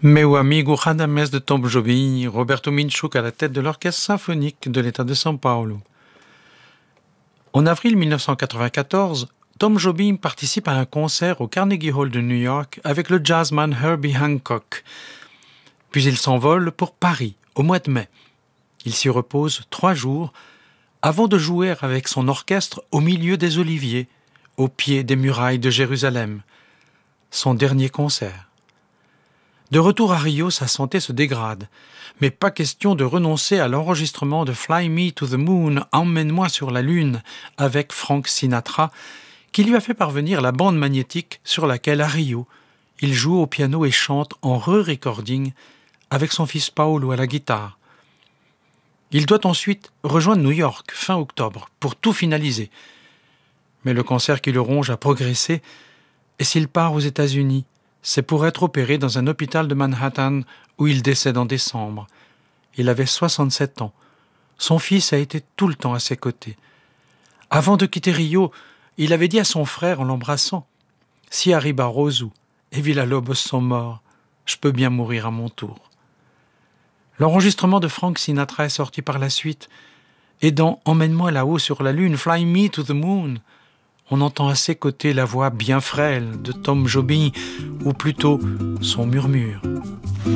Meu amigo Radamés de Tom Jobim, Roberto Minchuk à la tête de l'Orchestre symphonique de l'État de São Paulo. En avril 1994, Tom Jobim participe à un concert au Carnegie Hall de New York avec le jazzman Herbie Hancock. Puis il s'envole pour Paris au mois de mai. Il s'y repose 3 jours avant de jouer avec son orchestre au milieu des oliviers, au pied des murailles de Jérusalem. Son dernier concert. De retour à Rio, sa santé se dégrade, mais pas question de renoncer à l'enregistrement de Fly Me to the Moon, Emmène-moi sur la Lune, avec Frank Sinatra, qui lui a fait parvenir la bande magnétique sur laquelle, à Rio, il joue au piano et chante en re-recording avec son fils Paulo à la guitare. Il doit ensuite rejoindre New York fin octobre pour tout finaliser. Mais le cancer qui le ronge a progressé, et s'il part aux États-Unis, c'est pour être opéré dans un hôpital de Manhattan où il décède en décembre. Il avait 67 ans. Son fils a été tout le temps à ses côtés. Avant de quitter Rio, il avait dit à son frère en l'embrassant « Si Harry Barroso et Villa-Lobos sont morts, je peux bien mourir à mon tour. » L'enregistrement de Frank Sinatra est sorti par la suite, et dans « Emmène-moi là-haut sur la lune, Fly Me to the Moon », on entend à ses côtés la voix bien frêle de Tom Jobim, ou plutôt son murmure.